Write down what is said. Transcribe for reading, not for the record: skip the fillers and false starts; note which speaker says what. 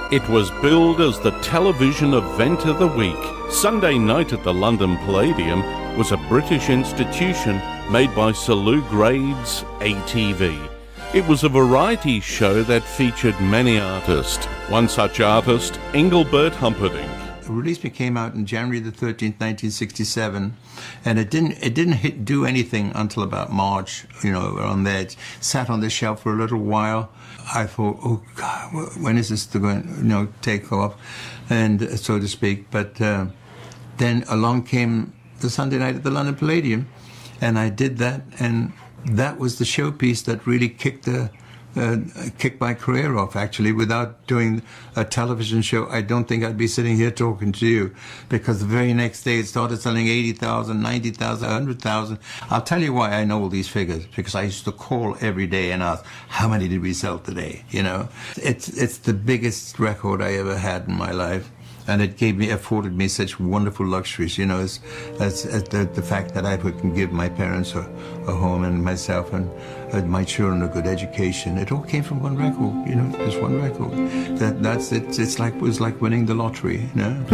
Speaker 1: It was billed as the television event of the week. Sunday night at the London Palladium was a British institution made by Sir Lou Grade's ATV. It was a variety show that featured many artists. One such artist, Engelbert Humperdinck.
Speaker 2: Release Me came out on January the 13th, 1967, and it didn't do anything until about March, around there. It sat on the shelf for a little while. I thought, oh God, when is this going to take off, and so to speak. But then along came the Sunday night at the London Palladium, and I did that, and that was the showpiece that really kicked my career off, actually. Without doing a television show, I don't think I'd be sitting here talking to you, because the very next day it started selling 80,000, 90,000, 100,000. I'll tell you why I know all these figures, because I used to call every day and ask, how many did we sell today? It's the biggest record I ever had in my life. And it afforded me such wonderful luxuries, as the fact that I can give my parents a home, and myself and my children a good education. It all came from one record, just one record. That's it. It was like winning the lottery,